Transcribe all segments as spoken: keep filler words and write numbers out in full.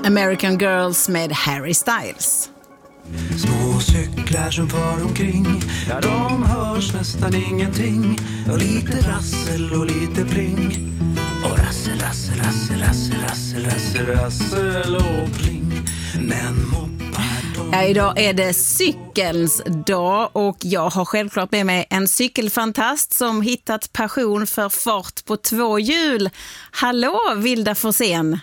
American Girls med Harry Styles. Små cyklar som far omkring, ja, de hörs nästan ingenting. Och lite rassel och lite pling. Och rassel, rassel, rassel, rassel, rassel, rassel, rassel och pling. Men moppar de... Ja, idag är det cykelns dag och jag har självklart med mig en cykelfantast som hittat passion för fart på två hjul. Hallå, Vilda Forsén.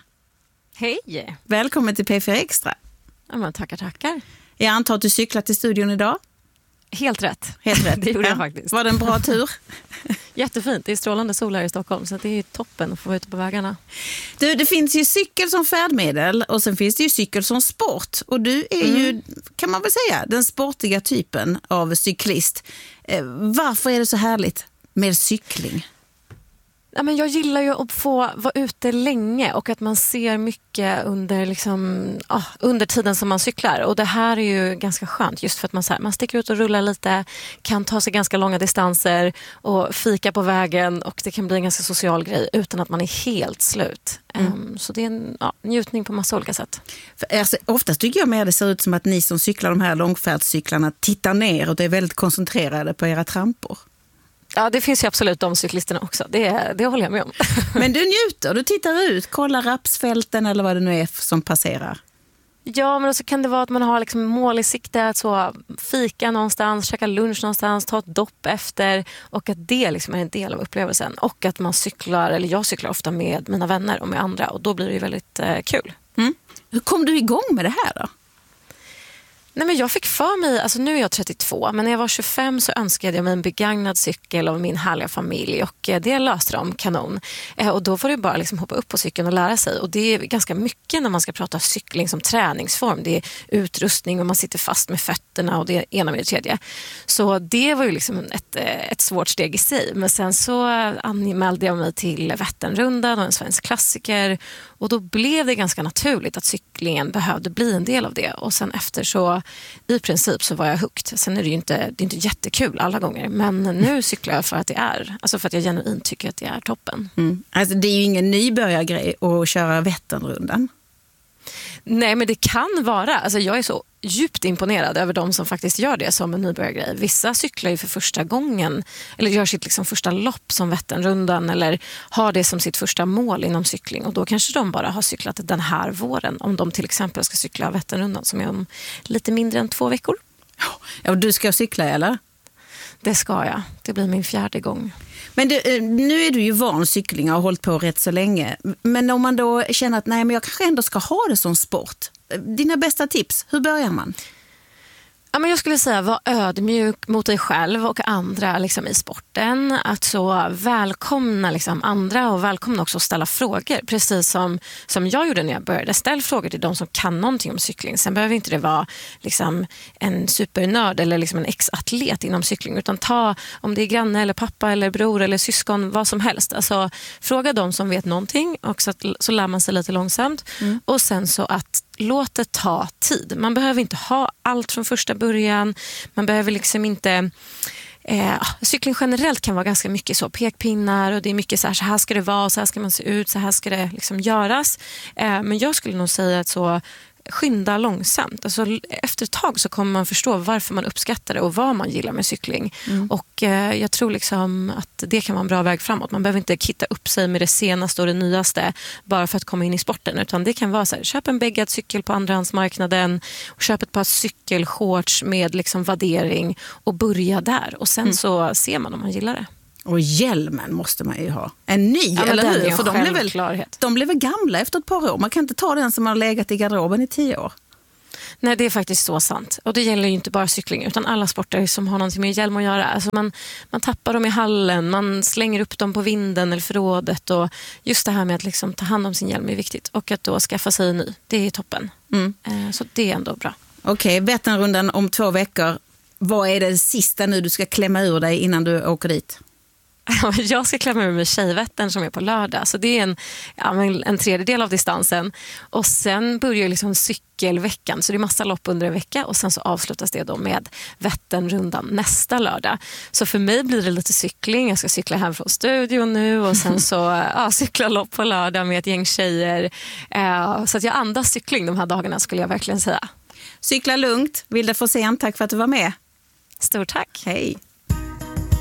Hej! Välkommen till P fyra Extra. Ja, men tackar, tackar. Jag antar att du cyklat till studion idag? Helt rätt. Helt rätt. Det gjorde ja. jag faktiskt. Var det en bra tur? Jättefint. Det är strålande sol här i Stockholm så det är toppen att få vara ute på vägarna. Du, det finns ju cykel som färdmedel och sen finns det ju cykel som sport. Och du är mm. ju, kan man väl säga, den sportiga typen av cyklist. Eh, varför är det så härligt med cykling? Ja, men jag gillar ju att få vara ute länge och att man ser mycket under, liksom, ah, under tiden som man cyklar. Och det här är ju ganska skönt just för att man, så här, man sticker ut och rullar lite, kan ta sig ganska långa distanser och fika på vägen och det kan bli en ganska social grej utan att man är helt slut. Mm. Um, så det är en ja, njutning på massa olika sätt. För, alltså, oftast tycker jag mer det ser ut som att ni som cyklar de här långfärdscyklarna tittar ner och är väldigt koncentrerade på era trampor. Ja, det finns ju absolut de cyklisterna också. Det, det håller jag med om. Men du njuter, du tittar ut, kollar rapsfälten eller vad det nu är som passerar. Ja, men så kan det vara att man har liksom mål i sikte, att så fika någonstans, käka lunch någonstans, ta ett dopp efter och att det liksom är en del av upplevelsen. Och att man cyklar, eller jag cyklar ofta med mina vänner och med andra och då blir det ju väldigt eh, kul. Mm. Hur kom du igång med det här då? Nej, men jag fick för mig, alltså nu är jag trettiotvå, men när jag var tjugofem så önskade jag mig en begagnad cykel av min härliga familj och det löste de kanon. Och då var det bara liksom hoppa upp på cykeln och lära sig och det är ganska mycket när man ska prata cykling som träningsform. Det är utrustning och man sitter fast med fötterna och det ena med det tredje. Så det var ju liksom ett, ett svårt steg i sig. Men sen så anmälde jag mig till Vätternrundan och en svensk klassiker och då blev det ganska naturligt att cyklingen behövde bli en del av det och sen efter så i princip så var jag hooked. Sen är det ju inte, det är inte jättekul alla gånger. Men nu cyklar jag för att det är. Alltså för att jag genuint tycker att det är toppen. Mm. Alltså det är ju ingen nybörjargrej att köra Vätternrundan. Nej, men det kan vara. Alltså jag är så djupt imponerad över de som faktiskt gör det som en nybörjargrej. Vissa cyklar ju för första gången eller gör sitt liksom första lopp som Vätternrundan eller har det som sitt första mål inom cykling och då kanske de bara har cyklat den här våren om de till exempel ska cykla Vätternrundan som är om lite mindre än två veckor. Ja, och du ska cykla eller? Det ska jag. Det blir min fjärde gång. Men du, nu är du ju van cykling och har hållit på rätt så länge. Men om man då känner att nej, men jag kanske ändå ska ha det som sport. Dina bästa tips, hur börjar man? Ja, men jag skulle säga var ödmjuk mot dig själv och andra liksom, i sporten. Att så välkomna liksom, andra och välkomna också att ställa frågor. Precis som, som jag gjorde när jag började. Ställ frågor till de som kan någonting om cykling. Sen behöver inte det vara liksom, en supernörd eller liksom, en ex-atlet inom cykling. Utan ta om det är granne eller pappa eller bror eller syskon, vad som helst. Alltså, fråga de som vet någonting och så, att, så lär man sig lite långsamt. Mm. Och sen så att låt det ta tid. Man behöver inte ha allt från första början. Man behöver liksom inte... Eh, cykling generellt kan vara ganska mycket så pekpinnar och det är mycket så här, så här ska det vara, så här ska man se ut, så här ska det liksom göras. Eh, men jag skulle nog säga att så skynda långsamt. Alltså, efter ett tag så kommer man förstå varför man uppskattar det och vad man gillar med cykling. Mm. Och eh, jag tror liksom att det kan vara en bra väg framåt. Man behöver inte kitta upp sig med det senaste och det nyaste bara för att komma in i sporten. Utan det kan vara så här, köp en bäggad cykel på andrahandsmarknaden och köp ett par cykelshorts med liksom vaddering och börja där. Och sen mm. så ser man om man gillar det. Och hjälmen måste man ju ha. En ny, ja, eller hur? För de blev, väl, de blev väl gamla efter ett par år. Man kan inte ta den som har legat i garderoben i tio år. Nej, det är faktiskt så sant. Och det gäller ju inte bara cykling utan alla sporter som har någonting med hjälm att göra. Alltså man, man tappar dem i hallen, man slänger upp dem på vinden eller förrådet. Och just det här med att liksom ta hand om sin hjälm är viktigt. Och att då skaffa sig en ny, det är toppen. Mm. Så det är ändå bra. Okej, Vätternrundan om två veckor. Vad är det sista nu du ska klämma ur dig innan du åker dit? Jag ska klämma med Tjejvättern som är på lördag. Så det är en, ja, en tredjedel av distansen. Och sen börjar liksom cykelveckan. Så det är massa lopp under en vecka. Och sen så avslutas det då med Vätternrundan nästa lördag. Så för mig blir det lite cykling. Jag ska cykla hem från studion nu. Och sen så ja, cykla lopp på lördag med ett gäng tjejer. Eh, så att jag andas cykling de här dagarna skulle jag verkligen säga. Cykla lugnt. Vilde Forsén, tack för att du var med. Stort tack. Hej.